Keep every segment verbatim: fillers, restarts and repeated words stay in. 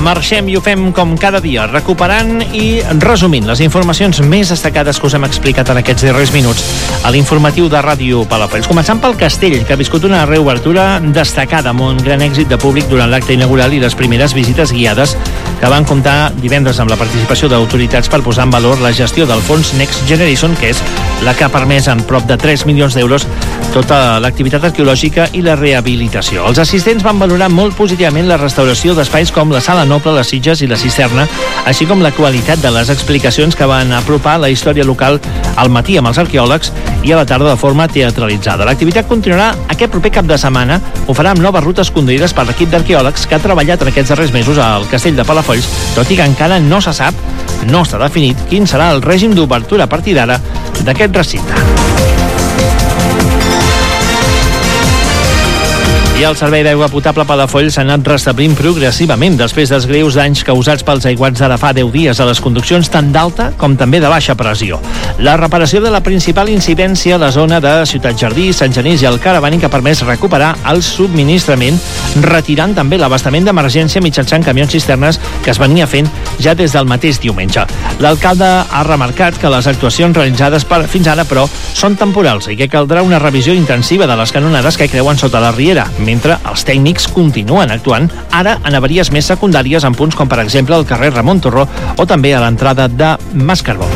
Marxem i ho fem com cada dia, recuperant i resumint les informacions més destacades que us hem explicat en aquests darrers minuts a l'informatiu de Ràdio Palafolls. Començant pel Castell, que ha viscut una reobertura destacada amb un gran èxit de públic durant l'acte inaugural i les primeres visites guiades que van comptar divendres amb la participació d'autoritats per posar en valor la gestió del fons Next Generation, que és la que ha permès en prop de tres milions d'euros tota l'activitat arqueològica i la rehabilitació. Els assistents van valorar molt positivament la restauració d'espais com la Sala Noble, les Sitges i la Cisterna, així com la qualitat de les explicacions que van apropar la història local al matí amb els arqueòlegs i a la tarda de forma teatralitzada. L'activitat continuarà aquest proper cap de setmana. Ho farà amb noves rutes conduïdes per l'equip d'arqueòlegs que ha treballat en aquests darrers mesos al Castell de Palafolls, tot i que encara no se sap, no està definit, quin serà el règim d'obertura a partir d'ara d'aquest recinte. I el servei d'aigua potable Palafolls s'ha anat restablint progressivament després dels greus danys causats pels aiguats d'ara fa deu dies a les conduccions tant d'alta com també de baixa pressió. La reparació de la principal incidència a la zona de Ciutat Jardí, Sant Genís i el Caravani que ha permès recuperar el subministrament, retirant també l'abastament d'emergència mitjançant camions cisternes que es venia fent ja des del mateix diumenge. L'alcalde ha remarcat que les actuacions realitzades per, fins ara, però, són temporals i que caldrà una revisió intensiva de les canonades que creuen sota la riera, mentre els tècnics continuen actuant ara en avaries més secundàries en punts com per exemple el carrer Ramon Torró o també a l'entrada de Mascarbó.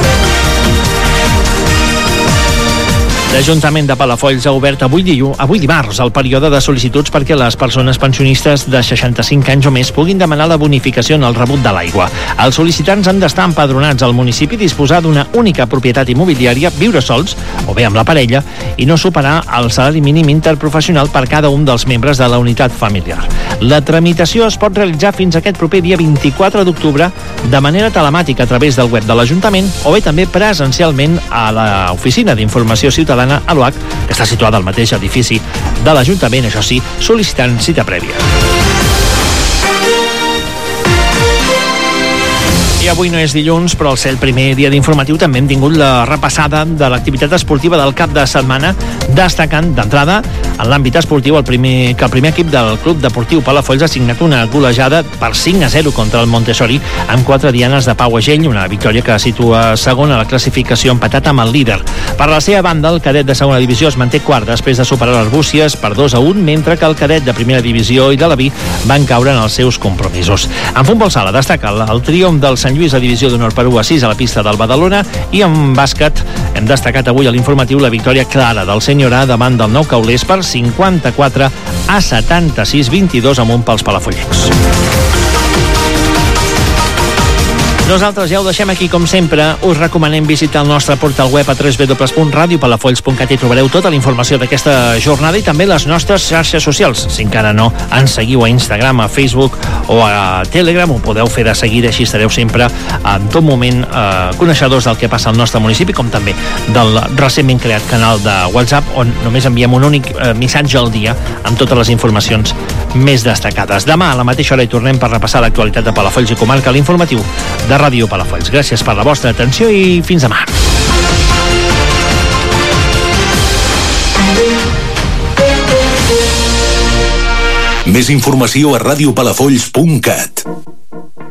L'Ajuntament de Palafolls ha obert avui, diu, avui dimarts el període de sol·licituds perquè les persones pensionistes de seixanta-cinc anys o més puguin demanar la bonificació en el rebut de l'aigua. Els sol·licitants han d'estar empadronats al municipi, disposar d'una única propietat immobiliària, viure sols o bé amb la parella i no superar el salari mínim interprofessional per cada un dels membres de la unitat familiar. La tramitació es pot realitzar fins aquest proper dia vint-i-quatre d'octubre de manera telemàtica a través del web de l'Ajuntament o bé també presencialment a l'Oficina d'Informació Ciutadana a l'U H, que està situada al mateix edifici de l'Ajuntament, això sí, sol·licitant cita prèvia. I avui no és dilluns, però al ser el primer dia d'informatiu també hem tingut la repassada de l'activitat esportiva del cap de setmana, destacant d'entrada en l'àmbit esportiu el primer, que el primer equip del Club Deportiu Palafolls ha signat una golejada per cinc a zero contra el Montessori amb quatre dianes de Pau Agell, una victòria que situa segon a la classificació empatat amb el líder. Per la seva banda, el cadet de segona divisió es manté quart després de superar l'Arbúcies per dos a un, mentre que el cadet de primera divisió i de la B van caure en els seus compromisos. En futbol sala destaca el, el triomf del Sant Lluís a divisió d'honor per u a sis a la pista del Badalona i en bàsquet hem destacat avui a l'informatiu la victòria clara del Sènior A davant del Nou Caulers per cinquanta-quatre a setanta-sis vint-i-dos amunt pels palafollencs. Nosaltres ja ho deixem aquí com sempre. Us recomanem visitar el nostre portal web a w w w punt radio palafolls punt cat i trobareu tota la informació d'aquesta jornada i també les nostres xarxes socials. Si encara no ens seguiu a Instagram, a Facebook o a Telegram, ho podeu fer de seguida, així estareu sempre en tot moment eh, coneixedors del que passa al nostre municipi, com també del recentment creat canal de WhatsApp on només enviem un únic eh, missatge al dia amb totes les informacions més destacades. Demà a la mateixa hora hi tornem per repassar l'actualitat de Palafolls i comarca, l'informatiu de Ràdio Palafolls. Gràcies per la vostra atenció i fins demà. Més informació a radio palafolls punt cat.